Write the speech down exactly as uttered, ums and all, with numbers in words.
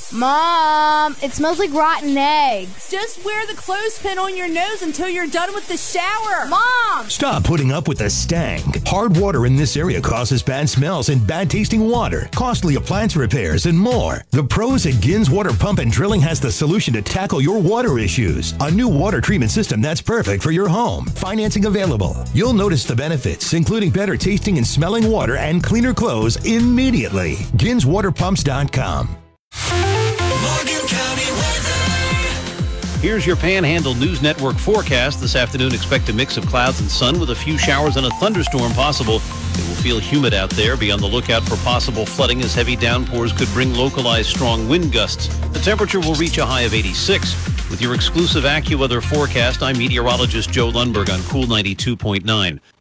Mom, it smells like rotten eggs. Just wear the clothespin on your nose until you're done with the shower. Mom! Stop putting up with the stank. Hard water in this area causes bad smells and bad tasting water, costly appliance repairs, and more. The pros at Gins Water Pump and Drilling has the solution to tackle your water issues. A new water treatment system that's perfect for your home. Financing available. You'll notice the benefits, including better tasting and smelling water and cleaner clothes immediately. Gins Water Pumps dot com. Morgan County weather. Here's your Panhandle News Network forecast. This afternoon, expect a mix of clouds and sun with a few showers and a thunderstorm possible. It will feel humid out there. Be on the lookout for possible flooding as heavy downpours could bring localized strong wind gusts. The temperature will reach a high of eighty-six. With your exclusive AccuWeather forecast, I'm meteorologist Joe Lundberg on Cool ninety-two point nine.